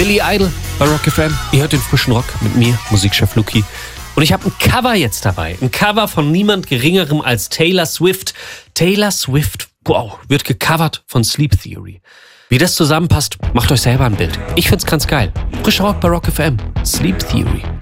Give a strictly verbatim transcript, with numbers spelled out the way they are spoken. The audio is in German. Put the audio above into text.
Billy Idol bei Rock F M. Ihr hört den frischen Rock mit mir, Musikchef Luki. Und ich habe ein Cover jetzt dabei. Ein Cover von niemand Geringerem als Taylor Swift. Taylor Swift, wow, wird gecovert von Sleep Theory. Wie das zusammenpasst, macht euch selber ein Bild. Ich find's ganz geil. Frischer Rock bei Rock F M. Sleep Theory.